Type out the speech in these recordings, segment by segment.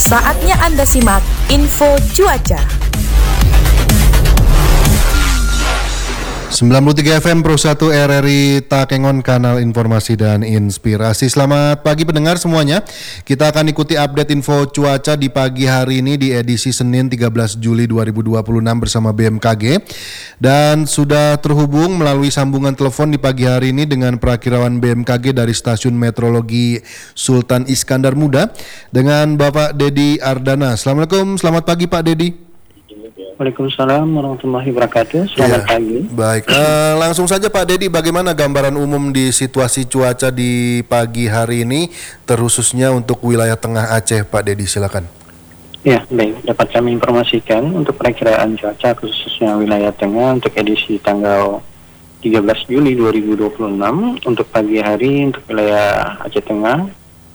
Saatnya Anda simak info cuaca. 93 FM Pro 1 RRI Takengon, kanal informasi dan inspirasi. Selamat pagi pendengar semuanya. Kita akan ikuti update info cuaca di pagi hari ini di edisi Senin 13 Juli 2026 bersama BMKG. Dan sudah terhubung melalui sambungan telepon di pagi hari ini dengan perakirawan BMKG dari Stasiun Meteorologi Sultan Iskandar Muda dengan Bapak Dedi Ardana. Assalamualaikum, selamat pagi Pak Dedi. Waalaikumsalam warahmatullahi wabarakatuh. Selamat pagi. Baik, langsung saja Pak Dedi, bagaimana gambaran umum di situasi cuaca di pagi hari ini, terkhususnya untuk wilayah tengah Aceh, Pak Dedi, silakan. Ya, baik. Dapat kami informasikan untuk perakiraan cuaca khususnya wilayah tengah untuk edisi tanggal 13 Juli 2026 untuk pagi hari untuk wilayah Aceh Tengah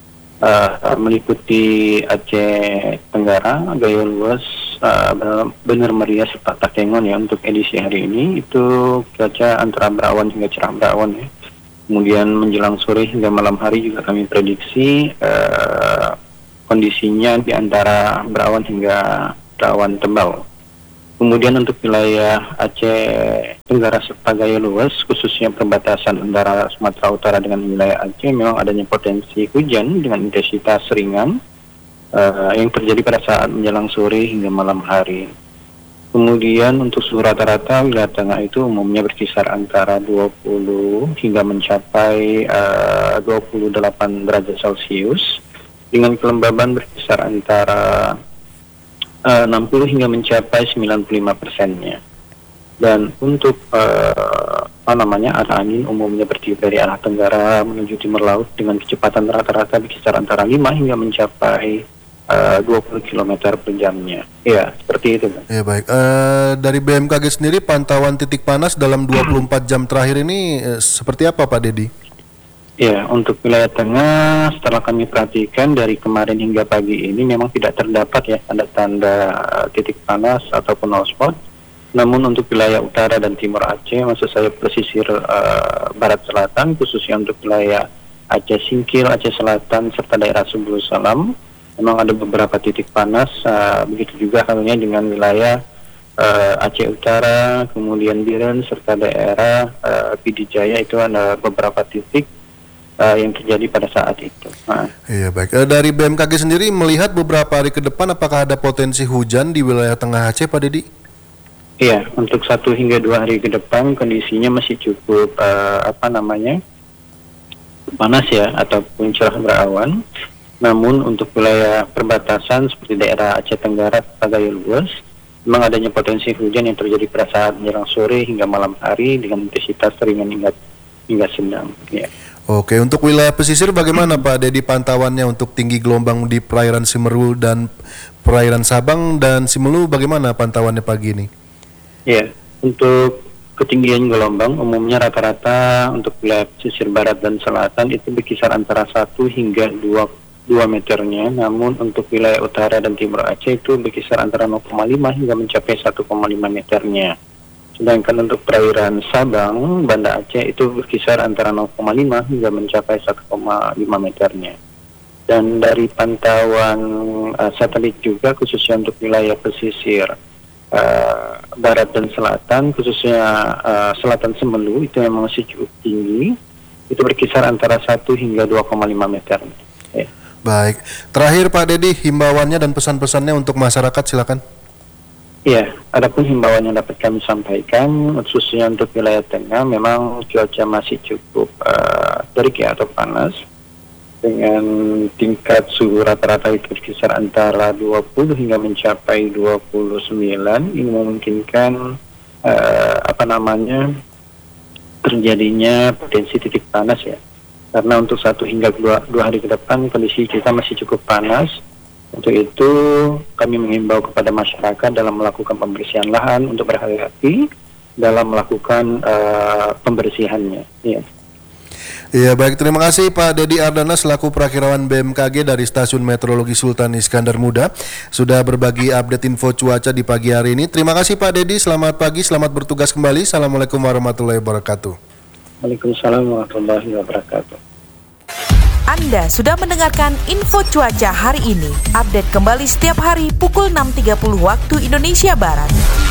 meliputi Aceh Tenggara, Gayo Luas, Bener Meriah serta Takengon ya. Untuk edisi hari ini itu cuaca antara berawan hingga cerah berawan ya. Kemudian menjelang sore hingga malam hari juga kami prediksi kondisinya di antara berawan hingga berawan tebal. Kemudian untuk wilayah Aceh Tenggara serta Gayo Luas, khususnya perbatasan antara Sumatera Utara dengan wilayah Aceh, memang adanya potensi hujan dengan intensitas ringan yang terjadi pada saat menjelang sore hingga malam hari. Kemudian untuk suhu rata-rata wilayah tengah itu umumnya berkisar antara 20 hingga mencapai 28 derajat Celcius dengan kelembaban berkisar antara 60 hingga mencapai 95%-nya. Dan untuk arah angin umumnya bertiup dari arah tenggara menuju timur laut dengan kecepatan rata-rata berkisar antara 5 hingga mencapai 20 km per jamnya. Ya, seperti itu. Ya, baik. Dari BMKG sendiri pantauan titik panas dalam 24 jam terakhir ini seperti apa Pak Dedi? Ya, untuk wilayah tengah setelah kami perhatikan dari kemarin hingga pagi ini memang tidak terdapat ya tanda-tanda titik panas ataupun hotspot. Namun untuk wilayah utara dan timur Aceh, maksud saya pesisir barat selatan, khususnya untuk wilayah Aceh Singkil, Aceh Selatan serta daerah Subul Salam, memang ada beberapa titik panas. Begitu juga halnya dengan wilayah Aceh Utara, kemudian Biren serta daerah Pidijaya, itu ada beberapa titik yang terjadi pada saat itu. Iya, baik. Dari BMKG sendiri melihat beberapa hari ke depan apakah ada potensi hujan di wilayah tengah Aceh, Pak Dedi? Iya, untuk 1 hingga 2 hari ke depan kondisinya masih cukup panas ya, ataupun cerah berawan. Namun untuk wilayah perbatasan seperti daerah Aceh Tenggara, Gayo Luas, memang adanya potensi hujan yang terjadi pada saat menjelang sore hingga malam hari dengan intensitas ringan hingga sedang. Ya. Oke, untuk wilayah pesisir bagaimana Pak Dedi pantauannya untuk tinggi gelombang di perairan Simeru dan perairan Sabang dan Simelu, bagaimana pantauannya pagi ini? Ya, untuk ketinggian gelombang umumnya rata-rata untuk wilayah pesisir barat dan selatan itu berkisar antara 1 hingga 2 meternya. Namun untuk wilayah utara dan timur Aceh itu berkisar antara 0,5 hingga mencapai 1,5 meternya. Sedangkan untuk perairan Sabang, Banda Aceh itu berkisar antara 0,5 hingga mencapai 1,5 meternya. Dan dari pantauan satelit juga khususnya untuk wilayah pesisir barat dan selatan, khususnya selatan Semelu, itu memang masih cukup tinggi. Itu berkisar antara 1 hingga 2,5 meter. Ya. Baik. Terakhir Pak Dedi, himbauannya dan pesan-pesannya untuk masyarakat silakan. Ya, adapun himbauan yang dapat kami sampaikan khususnya untuk wilayah tengah, memang cuaca masih cukup terik ya atau panas dengan tingkat suhu rata-rata itu berkisar antara 20 hingga mencapai 29. Ini memungkinkan terjadinya potensi titik panas ya. Karena untuk 1 hingga 2 hari ke depan kondisi kita masih cukup panas. Untuk itu kami mengimbau kepada masyarakat dalam melakukan pembersihan lahan untuk berhati-hati dalam melakukan pembersihannya. Ya. Iya, baik, terima kasih Pak Dedi Ardana selaku perakirawan BMKG dari Stasiun Meteorologi Sultan Iskandar Muda sudah berbagi update info cuaca di pagi hari ini. Terima kasih Pak Dedi, selamat pagi, selamat bertugas kembali. Assalamualaikum warahmatullahi wabarakatuh. Waalaikumsalam warahmatullahi wabarakatuh. Anda sudah mendengarkan info cuaca hari ini. Update kembali setiap hari pukul 6.30 waktu Indonesia Barat.